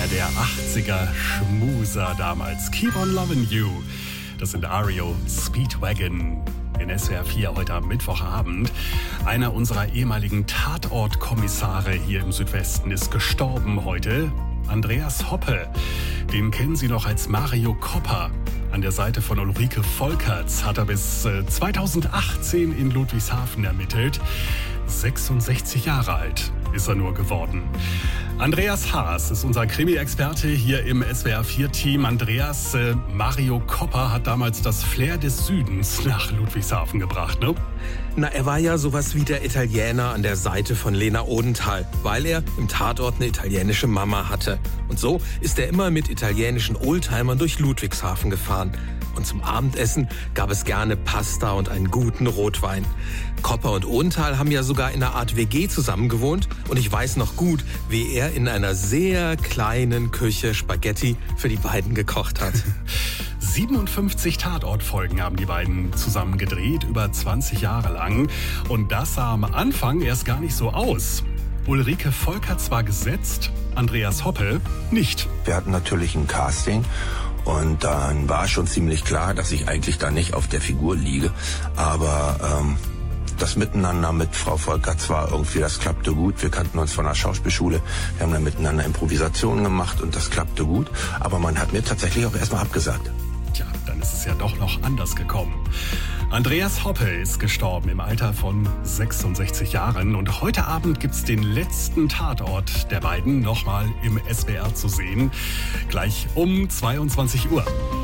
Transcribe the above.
Einer der 80er Schmuser damals. Keep on Loving You. Das sind REO Speedwagon. In SWR 4 heute am Mittwochabend. Einer unserer ehemaligen Tatortkommissare hier im Südwesten ist gestorben heute. Andreas Hoppe. Den kennen Sie noch als Mario Copper. An der Seite von Ulrike Volkerts hat er bis 2018 in Ludwigshafen ermittelt. 66 Jahre alt ist er nur geworden. Andreas Haas ist unser Krimi-Experte hier im SWR4-Team. Andreas, Mario Copper hat damals das Flair des Südens nach Ludwigshafen gebracht, ne? Na, er war ja sowas wie der Italiener an der Seite von Lena Odenthal, weil er im Tatort eine italienische Mama hatte. Und so ist er immer mit italienischen Oldtimern durch Ludwigshafen gefahren. Und zum Abendessen gab es gerne Pasta und einen guten Rotwein. Copper und Odenthal haben ja sogar in einer Art WG zusammengewohnt. Und ich weiß noch gut, wie er in einer sehr kleinen Küche Spaghetti für die beiden gekocht hat. 57 Tatortfolgen haben die beiden zusammen gedreht, über 20 Jahre lang. Und das sah am Anfang erst gar nicht so aus. Ulrike Volkerts war gesetzt, Andreas Hoppe nicht. Wir hatten natürlich ein Casting. Und dann war schon ziemlich klar, dass ich eigentlich da nicht auf der Figur liege. Aber das Miteinander mit Frau Volkerts war irgendwie, das klappte gut. Wir kannten uns von der Schauspielschule. Wir haben dann miteinander Improvisationen gemacht und das klappte gut. Aber man hat mir tatsächlich auch erstmal abgesagt. Tja, dann ist es ja doch noch anders gekommen. Andreas Hoppe ist gestorben im Alter von 66 Jahren. Und heute Abend gibt's den letzten Tatort der beiden nochmal im SWR zu sehen. Gleich um 22 Uhr.